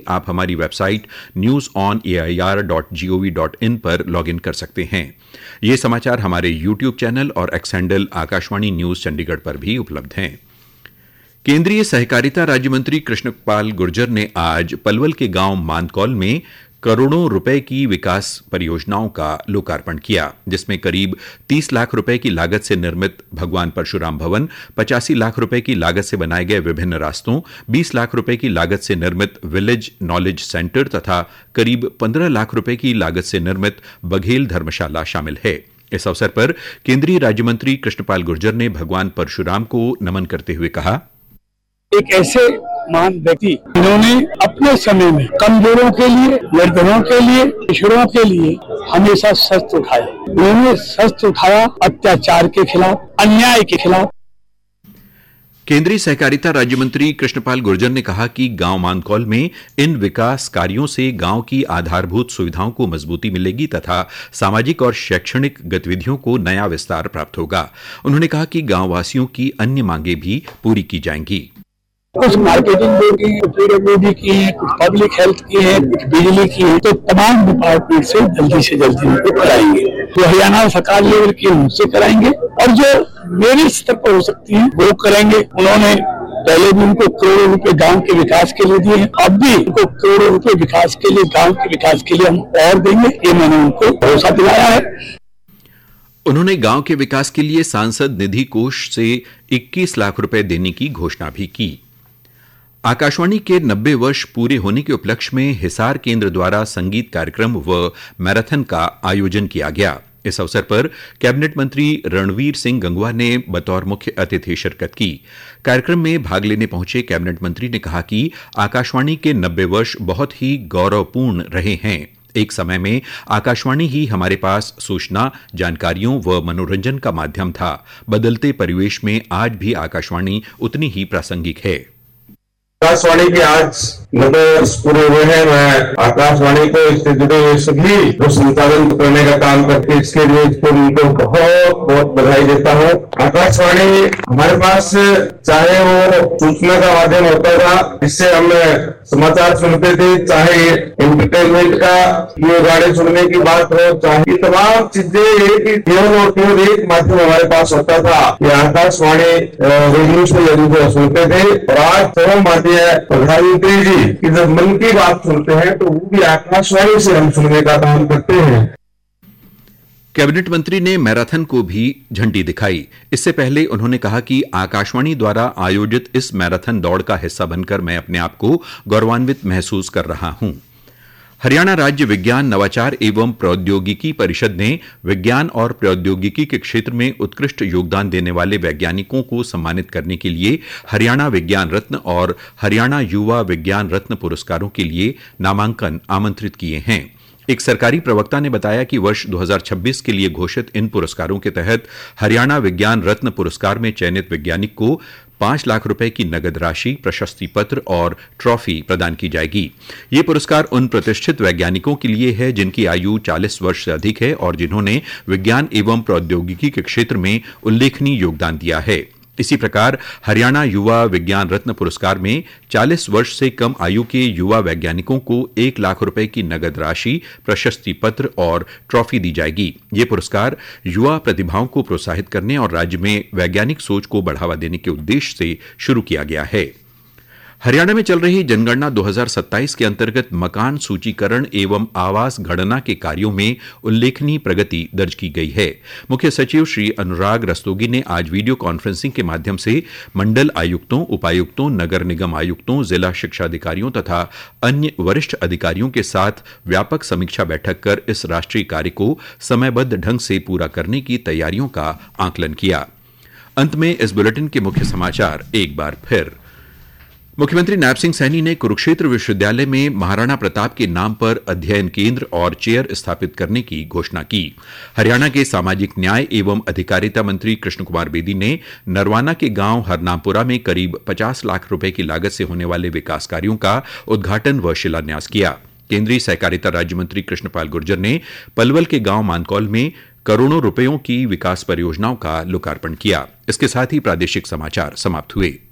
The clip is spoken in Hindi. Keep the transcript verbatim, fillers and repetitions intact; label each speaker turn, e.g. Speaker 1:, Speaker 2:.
Speaker 1: आप हमारी website news on A I R dot G O V dot in पर लॉग इन कर सकते हैं। ये समाचार हमारे यूट्यूब चैनल और x handle Akashvani news Chandigarh पर भी उपलब्ध हैं। केंद्रीय सहकारिता राज्य मंत्री कृष्णपाल गुर्जर ने आज पलवल के गांव मानकौल में करोड़ों रुपए की विकास परियोजनाओं का लोकार्पण किया, जिसमें करीब तीस लाख रुपए की लागत से निर्मित भगवान परशुराम भवन, पचासी लाख रुपए की लागत से बनाए गए विभिन्न रास्तों, बीस लाख रुपए की लागत से निर्मित विलेज नॉलेज सेंटर तथा करीब पंद्रह लाख रुपए की लागत से निर्मित बघेल धर्मशाला शामिल है। इस अवसर पर केंद्रीय राज्य मंत्री कृष्णपाल गुर्जर ने भगवान परशुराम को नमन करते हुए कहा,
Speaker 2: एक ऐसे महान व्यक्ति इन्होंने अपने समय में कमजोरों के लिए, निर्धनों के लिए, पिछड़ों के लिए हमेशा शस्त्र उठाए। उन्होंने शस्त्र उठाया अत्याचार के खिलाफ, अन्याय के खिलाफ।
Speaker 1: केंद्रीय सहकारिता राज्य मंत्री कृष्णपाल गुर्जर ने कहा कि गांव मानकौल में इन विकास कार्यों से गांव की आधारभूत सुविधाओं को मजबूती मिलेगी तथा सामाजिक और शैक्षणिक गतिविधियों को नया विस्तार प्राप्त होगा। उन्होंने कहा कि गांव वासियों की अन्य मांगे भी पूरी की जाएंगी।
Speaker 2: कुछ मार्केटिंग बोर्ड की, पीडब्ल्यूडी की है, कुछ पब्लिक हेल्थ की है, कुछ बिजली की है, तो तमाम डिपार्टमेंट से जल्दी से जल्दी उनको कराएंगे। जो हरियाणा सरकार लेवल की उनसे कराएंगे और जो मेरे स्तर पर हो सकती है वो करेंगे। उन्होंने पहले भी उनको करोड़ों रुपए गांव के विकास के लिए दिए, अब भी उनको करोड़ों रुपए विकास के लिए, गांव के विकास के लिए हम और देंगे, ये मैंने उनको भरोसा दिलाया है।
Speaker 1: उन्होंने गांव के विकास के लिए सांसद निधि कोष से इक्कीस लाख रुपए देने की घोषणा भी की। आकाशवाणी के नब्बे वर्ष पूरे होने के उपलक्ष्य में हिसार केंद्र द्वारा संगीत कार्यक्रम व मैराथन का आयोजन किया गया। इस अवसर पर कैबिनेट मंत्री रणवीर सिंह गंगवा ने बतौर मुख्य अतिथि शिरकत की। कार्यक्रम में भाग लेने पहुंचे कैबिनेट मंत्री ने कहा कि आकाशवाणी के नब्बे वर्ष बहुत ही गौरवपूर्ण रहे हैं। एक समय में आकाशवाणी ही हमारे पास सूचना, जानकारियों व मनोरंजन का माध्यम था। बदलते परिवेश में आज भी आकाशवाणी उतनी ही प्रासंगिक है।
Speaker 3: आकाशवाणी के आज नब्बे वर्ष पूरे हुए हैं। मैं आकाशवाणी को इससे जुड़े हुए सभी जो संचालन करने का काम करते इसके लिए उनको बहुत बहुत बधाई देता हूँ। आकाशवाणी हमारे पास चाहे वो सूचना का माध्यम होता था, जिससे हम समाचार सुनते थे, चाहे एंटरटेनमेंट का ये गाने सुनने की बात हो, चाहे तमाम चीजें एक ही केवल और केवल एक माध्यम हमारे पास होता था। ये आकाशवाणी रेडियो से यदि सुनते थे और आज तो माध्यम प्रधानमंत्री जी की जब मन की बात सुनते हैं तो वो भी आकाशवाणी से हम सुनने का काम करते हैं।
Speaker 1: कैबिनेट मंत्री ने मैराथन को भी झंडी दिखाई। इससे पहले उन्होंने कहा कि आकाशवाणी द्वारा आयोजित इस मैराथन दौड़ का हिस्सा बनकर मैं अपने आप को गौरवान्वित महसूस कर रहा हूं। हरियाणा राज्य विज्ञान नवाचार एवं प्रौद्योगिकी परिषद ने विज्ञान और प्रौद्योगिकी के क्षेत्र में उत्कृष्ट योगदान देने वाले वैज्ञानिकों को सम्मानित करने के लिए हरियाणा विज्ञान रत्न और हरियाणा युवा विज्ञान रत्न पुरस्कारों के लिए नामांकन आमंत्रित किए हैं। एक सरकारी प्रवक्ता ने बताया कि वर्ष दो हज़ार छब्बीस के लिए घोषित इन पुरस्कारों के तहत हरियाणा विज्ञान रत्न पुरस्कार में चयनित वैज्ञानिक को पांच लाख रुपए की नगद राशि, प्रशस्ति पत्र और ट्रॉफी प्रदान की जाएगी। ये पुरस्कार उन प्रतिष्ठित वैज्ञानिकों के लिए है जिनकी आयु चालीस वर्ष से अधिक है और जिन्होंने विज्ञान एवं प्रौद्योगिकी के क्षेत्र में उल्लेखनीय योगदान दिया है। इसी प्रकार हरियाणा युवा विज्ञान रत्न पुरस्कार में चालीस वर्ष से कम आयु के युवा वैज्ञानिकों को एक लाख रुपए की नगद राशि, प्रशस्ति पत्र और ट्रॉफी दी जाएगी। ये पुरस्कार युवा प्रतिभाओं को प्रोत्साहित करने और राज्य में वैज्ञानिक सोच को बढ़ावा देने के उद्देश्य से शुरू किया गया है। हरियाणा में चल रही जनगणना दो हज़ार सत्ताईस के अंतर्गत मकान सूचीकरण एवं आवास गणना के कार्यों में उल्लेखनीय प्रगति दर्ज की गई है। मुख्य सचिव श्री अनुराग रस्तोगी ने आज वीडियो कॉन्फ्रेंसिंग के माध्यम से मंडल आयुक्तों, उपायुक्तों, नगर निगम आयुक्तों, जिला शिक्षा अधिकारियों तथा अन्य वरिष्ठ अधिकारियों के साथ व्यापक समीक्षा बैठक कर इस राष्ट्रीय कार्य को समयबद्ध ढंग से पूरा करने की तैयारियों का आकलन किया। अंत में इस बुलेटिन के मुख्य समाचार एक बार फिर। मुख्यमंत्री नायब सिंह सैनी ने कुरुक्षेत्र विश्वविद्यालय में महाराणा प्रताप के नाम पर अध्ययन केंद्र और चेयर स्थापित करने की घोषणा की। हरियाणा के सामाजिक न्याय एवं अधिकारिता मंत्री कृष्ण कुमार बेदी ने नरवाना के गांव हरनामपुरा में करीब पचास लाख रुपए की लागत से होने वाले विकास कार्यों का उद्घाटन व शिलान्यास किया। केंद्रीय सहकारिता राज्य मंत्री कृष्णपाल गुर्जर ने पलवल के गांव मानकौल में करोड़ों रुपयों की विकास परियोजनाओं का लोकार्पण किया। इसके साथ ही प्रादेशिक समाचार समाप्त हुए।